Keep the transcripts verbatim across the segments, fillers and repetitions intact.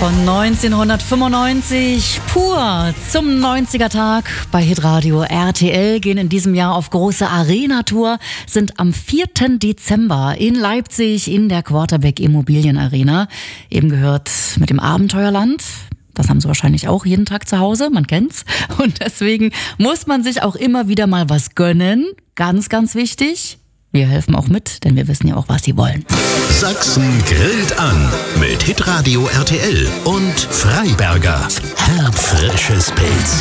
Von neunzehnhundertfünfundneunzig pur zum neunziger-Tag bei Hitradio R T L, gehen in diesem Jahr auf große Arena-Tour, sind am vierten Dezember in Leipzig in der Quarterback Immobilien Arena. Eben gehört mit dem Abenteuerland. Das haben sie wahrscheinlich auch jeden Tag zu Hause, man kennt's. Und deswegen muss man sich auch immer wieder mal was gönnen. Ganz, ganz wichtig. Wir helfen auch mit, denn wir wissen ja auch, was sie wollen. Sachsen grillt an mit Hitradio R T L und Freiberger. Herbfrisches Pilz.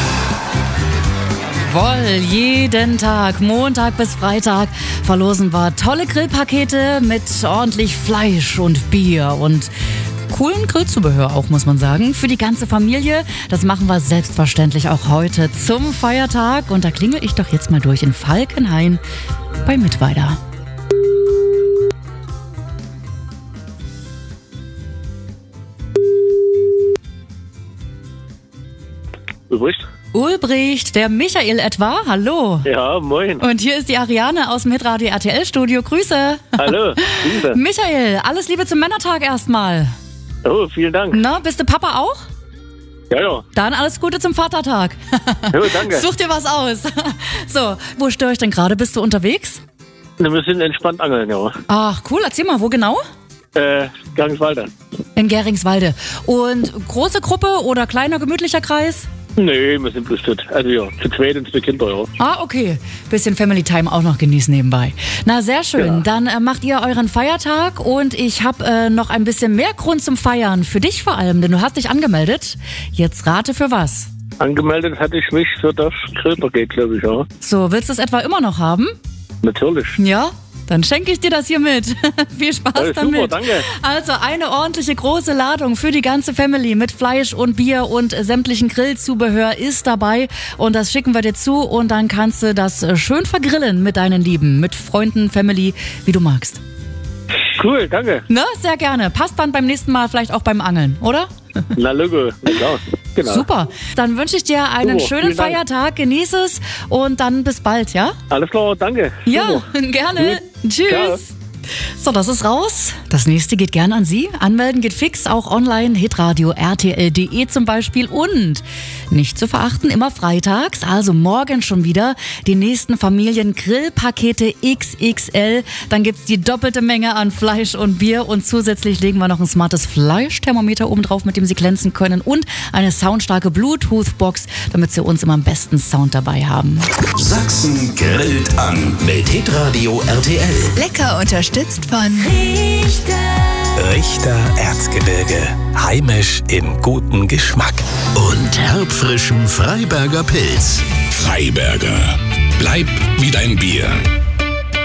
Jawohl, jeden Tag, Montag bis Freitag, verlosen wir tolle Grillpakete mit ordentlich Fleisch und Bier und coolen Grillzubehör auch, muss man sagen, für die ganze Familie. Das machen wir selbstverständlich auch heute zum Feiertag. Und da klingel ich doch jetzt mal durch in Falkenhain bei Mittweida. Ulbricht? Ulbricht, der Michael etwa, hallo. Ja, moin. Und hier ist die Ariane aus dem Hitradio R T L-Studio, Grüße. Hallo, Grüße. Michael, alles Liebe zum Männertag erstmal. Oh, vielen Dank. Na, bist du Papa auch? Ja, ja. Dann alles Gute zum Vatertag. Jo, danke. Such dir was aus. So, wo störe ich denn gerade? Bist du unterwegs? Na, wir sind entspannt angeln, ja. Ach, cool. Erzähl mal, wo genau? Äh, Garingswalde. In Geringswalde. Und große Gruppe oder kleiner, gemütlicher Kreis? Nee, wir sind bloß zu, also ja, zu zweit und zwei Kinder, ja. Ah, okay. Bisschen Family Time auch noch genießen nebenbei. Na, sehr schön. Ja. Dann äh, macht ihr euren Feiertag und ich habe äh, noch ein bisschen mehr Grund zum Feiern. Für dich vor allem, denn du hast dich angemeldet. Jetzt rate für was. Angemeldet hatte ich mich für das Grillpaket, glaube ich, ja. So, willst du es etwa immer noch haben? Natürlich. Ja? Dann schenke ich dir das hier mit. Viel Spaß Ja, damit. super, danke. Also eine ordentliche große Ladung für die ganze Family mit Fleisch und Bier und sämtlichen Grillzubehör ist dabei. Und das schicken wir dir zu und dann kannst du das schön vergrillen mit deinen Lieben, mit Freunden, Family, wie du magst. Cool, danke. Ne, sehr gerne. Passt dann beim nächsten Mal vielleicht auch beim Angeln, oder? Na, Logo, na klar. Genau. Super. Dann wünsche ich dir einen Super, schönen vielen Dank. Feiertag. Genieß es und dann bis bald, ja? Alles klar, danke. Ja, Super. gerne. Gut. Tschüss. Ciao. So, das ist raus. Das nächste geht gern an Sie. Anmelden geht fix, auch online, hitradio R T L punkt de zum Beispiel. Und nicht zu verachten, immer freitags, also morgen schon wieder, die nächsten Familien-Grillpakete X X L. Dann gibt's die doppelte Menge an Fleisch und Bier. Und zusätzlich legen wir noch ein smartes Fleischthermometer oben drauf, mit dem Sie glänzen können. Und eine soundstarke Bluetooth-Box, damit Sie uns immer am besten Sound dabei haben. Sachsen grillt an mit Hitradio R T L. Lecker unterstützt von Richter Erzgebirge. Heimisch in gutem Geschmack. Und herbfrischem Freiberger Pilz. Freiberger. Bleib wie dein Bier.